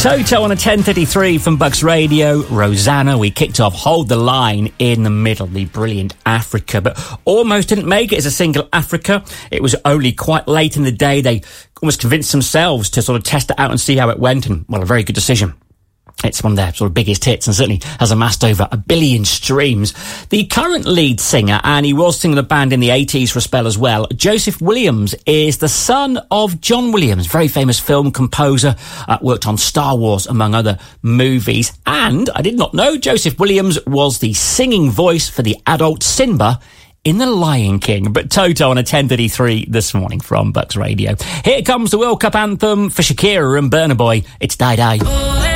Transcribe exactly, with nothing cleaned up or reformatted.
Toto on a ten thirty-three from Bucks Radio. Rosanna, we kicked off Hold the Line in the middle, the brilliant Africa, but almost didn't make it as a single Africa. It was only quite late in the day. They almost convinced themselves to sort of test it out and see how it went, and, well, a very good decision. It's one of their sort of biggest hits and certainly has amassed over a billion streams. The current lead singer, and he was singing the band in the eighties for a spell as well, Joseph Williams, is the son of John Williams, very famous film composer, uh, worked on Star Wars, among other movies. And I did not know Joseph Williams was the singing voice for the adult Simba in The Lion King. But Toto on a ten thirty-three this morning from Bucks Radio. Here comes the World Cup anthem for Shakira and Burna Boy. It's Die Die.